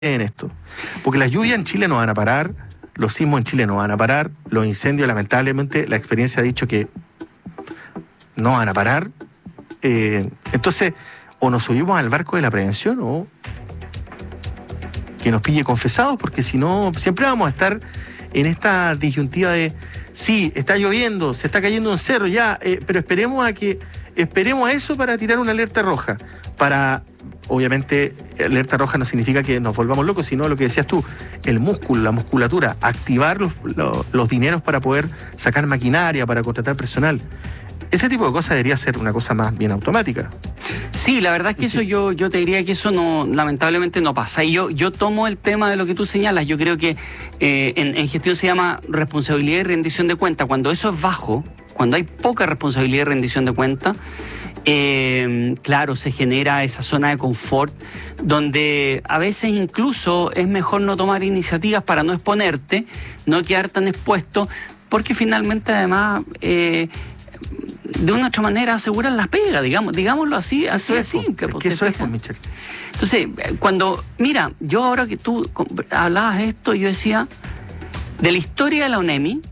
en esto. Porque las lluvias en Chile no van a parar, los sismos en Chile no van a parar, los incendios, lamentablemente, la experiencia ha dicho que no van a parar. Entonces, o nos subimos al barco de la prevención o que nos pille confesados, porque si no, siempre vamos a estar en esta disyuntiva de sí, está lloviendo, se está cayendo un cerro, ya, pero esperemos a eso para tirar una alerta roja. Obviamente, alerta roja no significa que nos volvamos locos, sino lo que decías tú, el músculo, la musculatura, activar los dineros para poder sacar maquinaria, para contratar personal. Ese tipo de cosas debería ser una cosa más bien automática. Sí, la verdad es que eso yo te diría que eso no, lamentablemente no pasa. Y yo tomo el tema de lo que tú señalas. Yo creo que en gestión se llama responsabilidad y rendición de cuenta. Cuando eso es bajo, cuando hay poca responsabilidad y rendición de cuenta, claro, se genera esa zona de confort donde a veces incluso es mejor no tomar iniciativas para no exponerte, no quedar tan expuesto, porque finalmente además de una u otra manera aseguran las pegas, digámoslo así de simple. Es que eso es, Michel. Entonces, mira, yo ahora que tú hablabas esto, yo decía, de la historia de la ONEMI,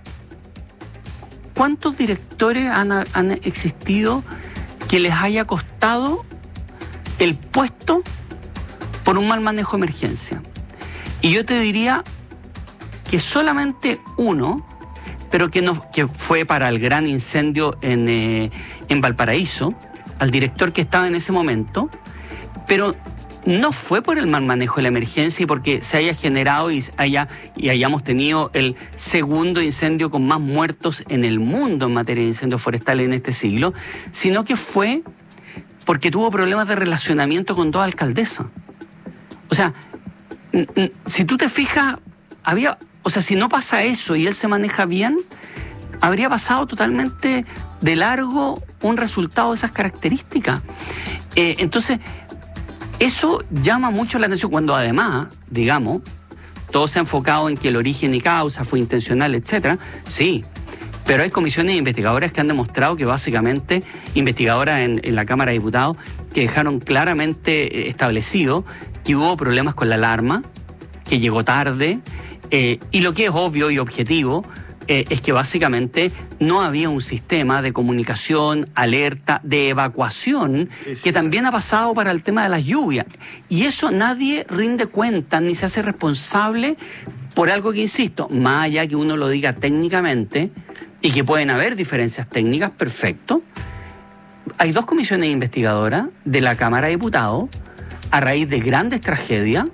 ¿cuántos directores han existido que les haya costado el puesto por un mal manejo de emergencia? Y yo te diría que solamente uno, pero que fue para el gran incendio en Valparaíso, al director que estaba en ese momento, pero no fue por el mal manejo de la emergencia y porque se haya generado y hayamos tenido el segundo incendio con más muertos en el mundo en materia de incendios forestales en este siglo, sino que fue porque tuvo problemas de relacionamiento con dos alcaldesas. O sea, si tú te fijas, si no pasa eso y él se maneja bien, habría pasado totalmente de largo un resultado de esas características. Entonces, eso llama mucho la atención cuando además, digamos, todo se ha enfocado en que el origen y causa fue intencional, etcétera. Sí, pero hay comisiones investigadoras que han demostrado que básicamente, investigadoras en la Cámara de Diputados, que dejaron claramente establecido que hubo problemas con la alarma, que llegó tarde, y lo que es obvio y objetivo es que básicamente no había un sistema de comunicación, alerta, de evacuación, que también ha pasado para el tema de las lluvias. Y eso nadie rinde cuenta ni se hace responsable por algo que, insisto, más allá que uno lo diga técnicamente, y que pueden haber diferencias técnicas, perfecto. Hay dos comisiones investigadoras de la Cámara de Diputados, a raíz de grandes tragedias,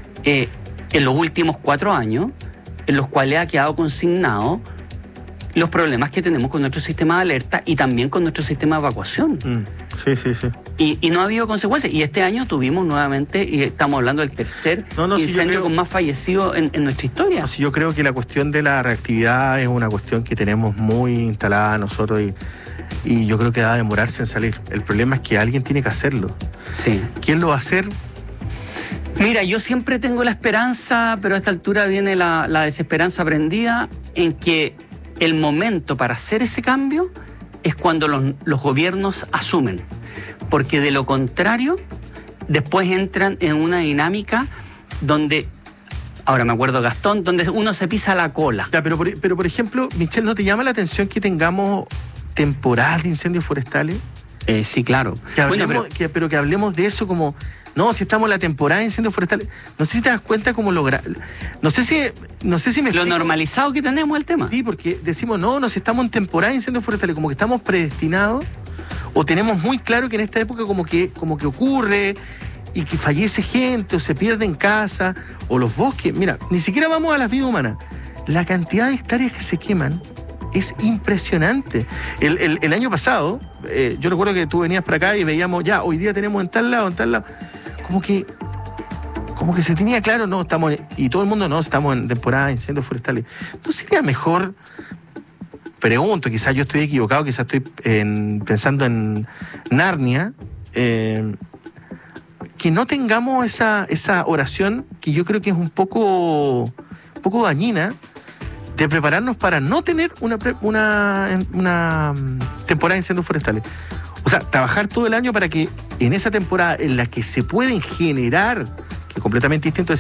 en los últimos 4 años, en los cuales ha quedado consignado los problemas que tenemos con nuestro sistema de alerta y también con nuestro sistema de evacuación. Sí. Y no ha habido consecuencias. Y este año tuvimos nuevamente, y estamos hablando del tercer incendio con más fallecidos en nuestra historia. Yo creo que la cuestión de la reactividad es una cuestión que tenemos muy instalada nosotros y yo creo que va a demorarse en salir. El problema es que alguien tiene que hacerlo. Sí. ¿Quién lo va a hacer? Mira, yo siempre tengo la esperanza, pero a esta altura viene la desesperanza prendida, en que el momento para hacer ese cambio es cuando los gobiernos asumen. Porque de lo contrario, después entran en una dinámica donde, ahora me acuerdo Gastón, donde uno se pisa la cola. Ya, pero por ejemplo, Michel, ¿no te llama la atención que tengamos temporadas de incendios forestales? Sí, claro. Pero que hablemos de eso como... No, si estamos en la temporada de incendios forestales, no sé si te das cuenta cómo lograr. No sé si me explico. Lo normalizado que tenemos el tema. Sí, porque decimos, no, si estamos en temporada de incendios forestales, como que estamos predestinados, o tenemos muy claro que en esta época como que ocurre, y que fallece gente, o se pierde en casa, o los bosques. Mira, ni siquiera vamos a las vidas humanas. La cantidad de hectáreas que se queman es impresionante. El año pasado, yo recuerdo que tú venías para acá y veíamos, ya, hoy día tenemos en tal lado, como que se tenía claro, no, estamos, y todo el mundo, no, estamos en temporada de incendios forestales. Entonces sería mejor, pregunto, quizás yo estoy equivocado, quizás estoy pensando en Narnia, que no tengamos esa oración, que yo creo que es un poco dañina, de prepararnos para no tener una temporada de incendios forestales. O sea, trabajar todo el año para que en esa temporada en la que se pueden generar que es completamente distinto.